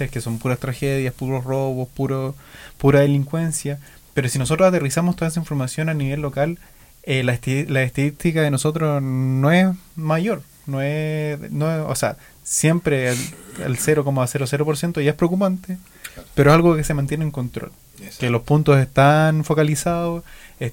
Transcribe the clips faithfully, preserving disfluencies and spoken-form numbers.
noticias que son puras tragedias, puros robos, puro, pura delincuencia, pero si nosotros aterrizamos toda esa información a nivel local, eh, la, esti- la estadística de nosotros no es mayor, no es, no es o sea, siempre el, el cero coma cero cero por ciento ya es preocupante, pero es algo que se mantiene en control. Exacto. Que los puntos están focalizados,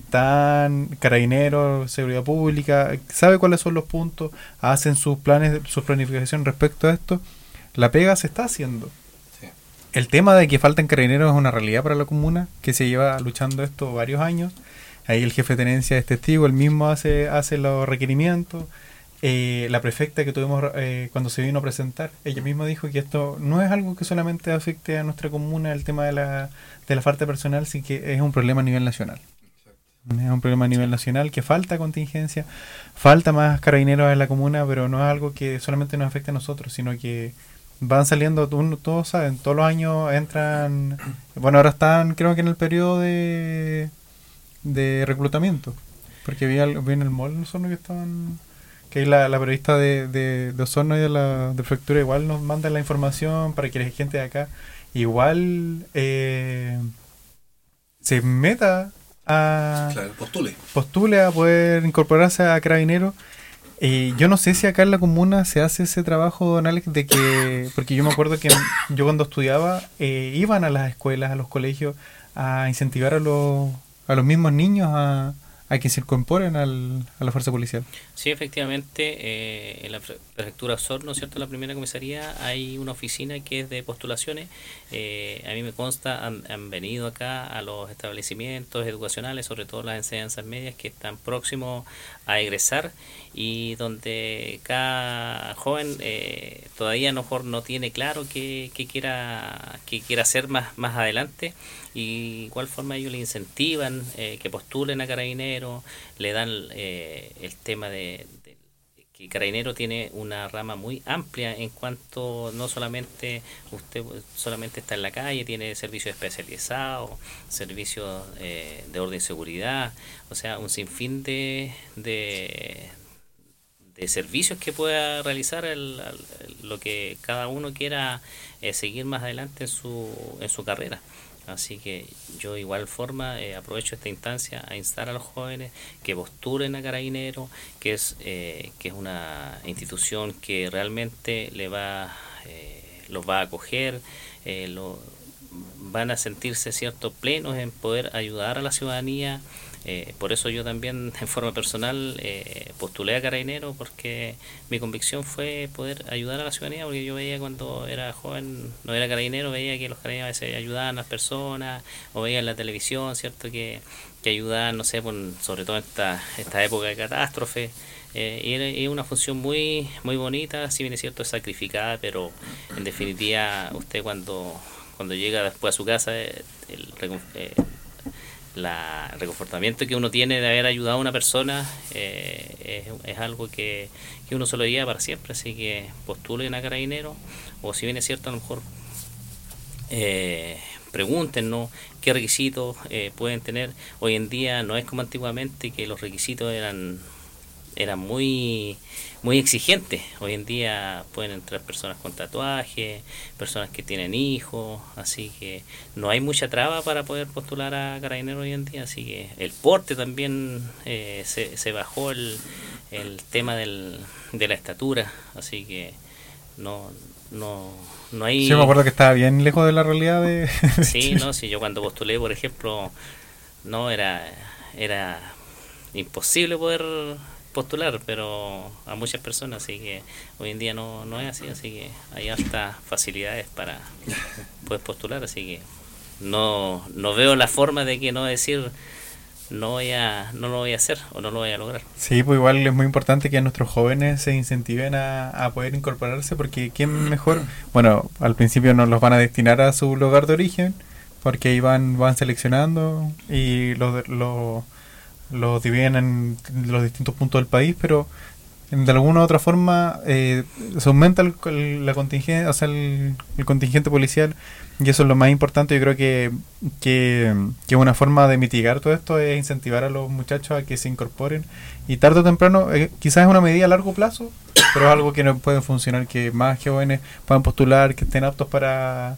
están Carabineros, Seguridad Pública, sabe cuáles son los puntos, hacen sus planes, sus planificación respecto a esto. La pega se está haciendo. Sí. El tema de que faltan Carabineros es una realidad para la comuna, que se lleva luchando esto varios años. Ahí el jefe de tenencia es testigo, él mismo hace, hace los requerimientos. Eh, la prefecta que tuvimos eh, cuando se vino a presentar, ella misma dijo que esto no es algo que solamente afecte a nuestra comuna, el tema de la, de la falta personal, sino que es un problema a nivel nacional. Exacto. Es un problema a nivel nacional, que falta contingencia, falta más carabineros en la comuna, pero no es algo que solamente nos afecte a nosotros, sino que van saliendo, todos saben, todos los años entran, bueno, ahora están creo que en el periodo de, de reclutamiento, porque vi, al, vi en el mall Osorno que estaban... que la, la periodista de, de, de Osorno y de la de prefectura igual nos manda la información para que la gente de acá igual eh, se meta a claro, postule postule a poder incorporarse a Carabineros. Eh, yo no sé si acá en la comuna se hace ese trabajo, don Alex, de que, porque yo me acuerdo que yo cuando estudiaba eh, iban a las escuelas, a los colegios a incentivar a los a los mismos niños a a que se incorporen al, a la fuerza policial. Sí, efectivamente, eh, en la prefectura Osorno, ¿cierto? La primera comisaría, hay una oficina que es de postulaciones. Eh, a mí me consta, han, han venido acá a los establecimientos educacionales, sobre todo las enseñanzas medias, que están próximos a egresar y donde cada joven eh, todavía a lo mejor no tiene claro qué, qué quiera qué quiera hacer más, más adelante, y de igual forma ellos le incentivan eh, que postulen a Carabineros, le dan eh, el tema de, de que Carabinero tiene una rama muy amplia en cuanto no solamente usted solamente está en la calle, tiene servicios especializados, servicios eh, de orden y seguridad, o sea, un sinfín de, de, de servicios que pueda realizar el, el, lo que cada uno quiera eh, seguir más adelante en su, en su carrera. Así que yo de igual forma eh, aprovecho esta instancia a instar a los jóvenes que postulen a Carabineros, que es eh, que es una institución que realmente le va eh, los va a acoger, eh, lo, van a sentirse cierto plenos en poder ayudar a la ciudadanía. Eh, por eso yo también en forma personal eh, postulé a Carabineros, porque mi convicción fue poder ayudar a la ciudadanía, porque yo veía cuando era joven, no era carabinero, veía que los carabineros a veces ayudaban a las personas, o veía en la televisión, cierto, que, que ayudaban, no sé, por, sobre todo en esta, esta época de catástrofe, eh, y era, era una función muy, muy bonita, si bien es cierto, es sacrificada, pero en definitiva usted cuando, cuando llega después a su casa, eh, el, eh, La, el reconfortamiento que uno tiene de haber ayudado a una persona eh, es, es algo que, que uno se lo lleva para siempre. Así que postulen a Carabineros, o si bien es cierto, a lo mejor eh, pregúntenos qué requisitos eh, pueden tener. Hoy en día no es como antiguamente, que los requisitos eran eran muy muy exigentes. Hoy en día pueden entrar personas con tatuajes, personas que tienen hijos, así que no hay mucha traba para poder postular a Carabineros hoy en día. Así que el porte también eh, se, se bajó el, el tema del, de la estatura, así que no no no hay... Sí, me acuerdo que estaba bien lejos de la realidad de... Sí, no, si yo cuando postulé, por ejemplo, no era era imposible poder postular, pero a muchas personas, así que hoy en día no, no es así, así que hay altas facilidades para poder postular, así que no, no veo la forma de que no decir no voy a, no lo voy a hacer o no lo voy a lograr. Sí, pues igual es muy importante que nuestros jóvenes se incentiven a, a poder incorporarse, porque quién mejor, bueno, al principio nos los van a destinar a su lugar de origen, porque ahí van, van seleccionando y los los los dividen en los distintos puntos del país, pero de alguna u otra forma eh, se aumenta el, el, la contingente, o sea, el, el contingente policial, y eso es lo más importante. Yo creo que, que, que una forma de mitigar todo esto es incentivar a los muchachos a que se incorporen, y tarde o temprano, eh, quizás es una medida a largo plazo, pero es algo que no puede funcionar, que más jóvenes puedan postular, que estén aptos para